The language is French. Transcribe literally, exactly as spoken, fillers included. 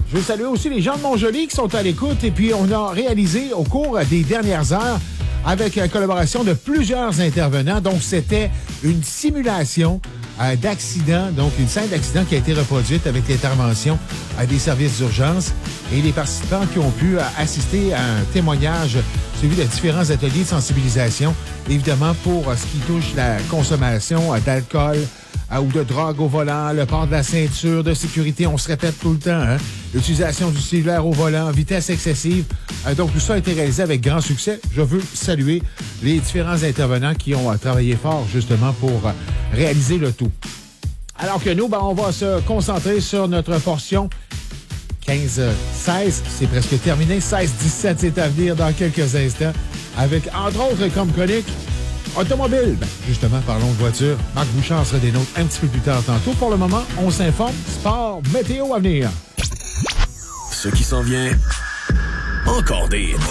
Je veux saluer aussi les gens de Montjoly qui sont à l'écoute. Et puis, on a réalisé au cours des dernières heures, avec la collaboration de plusieurs intervenants, donc c'était une simulation euh, d'accident, donc une scène d'accident qui a été reproduite avec l'intervention euh, des services d'urgence. Et les participants qui ont pu euh, assister à un témoignage suivi de différents ateliers de sensibilisation, évidemment pour euh, ce qui touche la consommation euh, d'alcool, ou de drogue au volant, le port de la ceinture de sécurité, on se répète tout le temps, hein? L'utilisation du cellulaire au volant, vitesse excessive. Euh, donc, tout ça a été réalisé avec grand succès. Je veux saluer les différents intervenants qui ont euh, travaillé fort, justement, pour euh, réaliser le tout. Alors que nous, ben, on va se concentrer sur notre portion quinze seize. C'est presque terminé. seize dix-sept, c'est à venir dans quelques instants. Avec, entre autres, comme chronique, automobile. Ben, justement, parlons de voiture. Marc Bouchard sera des nôtres un petit peu plus tard tantôt. Pour le moment, on s'informe. Sport, météo à venir. Ce qui s'en vient, encore des